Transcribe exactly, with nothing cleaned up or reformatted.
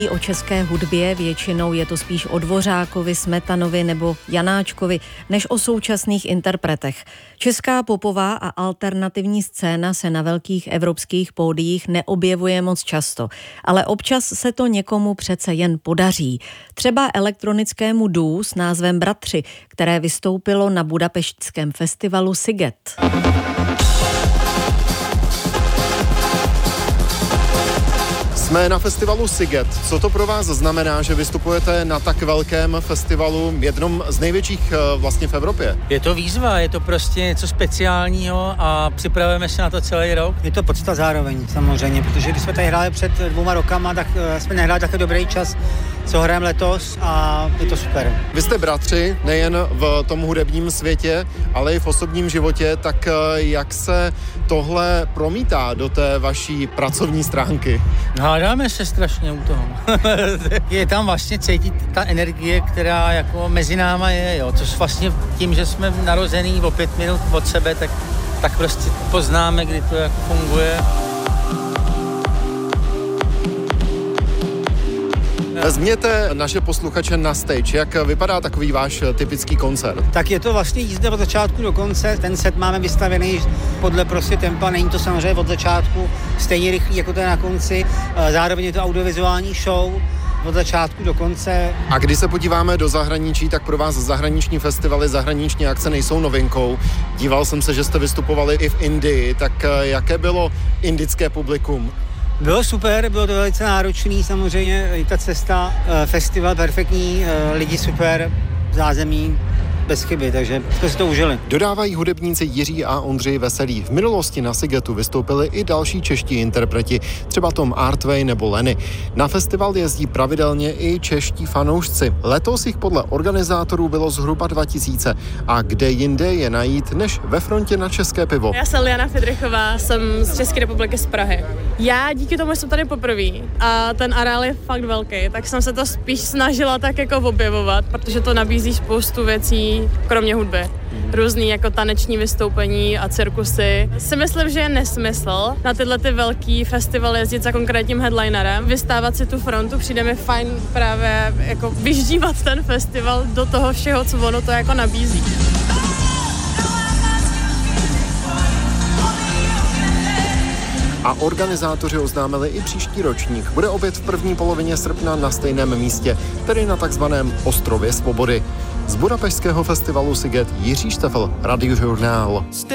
O české hudbě většinou je to spíš o Dvořákovi, Smetanovi nebo Janáčkovi, než o současných interpretech. Česká popová a alternativní scéna se na velkých evropských pódiích neobjevuje moc často, ale občas se to někomu přece jen podaří. Třeba elektronickému duu s názvem Bratři, které vystoupilo na budapeštském festivalu Sziget. Jsme na festivalu Sziget. Co to pro vás znamená, že vystupujete na tak velkém festivalu, jednom z největších vlastně v Evropě? Je to výzva, je to prostě něco speciálního a připravujeme se na to celý rok. Je to podsta zároveň samozřejmě, protože když jsme tady hráli před dvouma rokama, tak jsme nehráli takový dobrý čas, co hrajeme letos, a je to super. Vy jste bratři, nejen v tom hudebním světě, ale i v osobním životě, tak jak se tohle promítá do té vaší pracovní stránky? Hádáme se strašně u toho. Je tam vlastně cítit ta energie, která jako mezi náma je, jo. Což vlastně tím, že jsme narozený o pět minut od sebe, tak, tak prostě poznáme, kdy to jako funguje. Vezměte naše posluchače na stage. Jak vypadá takový váš typický koncert? Tak je to vlastně jízda od začátku do konce. Ten set máme vystavený podle prostě tempa. Není to samozřejmě od začátku stejně rychlý jako ten na konci. Zároveň je to audiovizuální show od začátku do konce. A když se podíváme do zahraničí, tak pro vás zahraniční festivaly, zahraniční akce nejsou novinkou. Díval jsem se, že jste vystupovali i v Indii. Tak jaké bylo indické publikum? Bylo super, bylo to velice náročný, samozřejmě i ta cesta, festival perfektní, lidi super, zázemí bez chyby, takže jsme si to užili. Dodávají hudebníci Jiří a Ondřej Veselí. V minulosti na Szigetu vystoupili i další čeští interpreti, třeba Tom Artway nebo Lenny. Na festival jezdí pravidelně i čeští fanoušci. Letos jich podle organizátorů bylo zhruba dva tisíce. A kde jinde je najít, než ve frontě na české pivo? Já jsem Liana Fidrychová, jsem z České republiky z Prahy. Já díky tomu jsem tady poprvé a ten areál je fakt velký, tak jsem se to spíš snažila tak jako objevovat, protože to nabízí spoustu věcí, kromě hudby. Různý jako taneční vystoupení a cirkusy. Si myslím, že je nesmysl na tyhle ty velký festivaly jezdit za konkrétním headlinerem, vystávat si tu frontu, přijde mi fajn právě jako vyždívat ten festival do toho všeho, co ono to jako nabízí. A organizátoři oznámili i příští ročník. Bude opět v první polovině srpna na stejném místě, tedy na takzvaném Ostrově Svobody. Z budapešťského festivalu Sziget Jiří Štefel, Radiožurnál.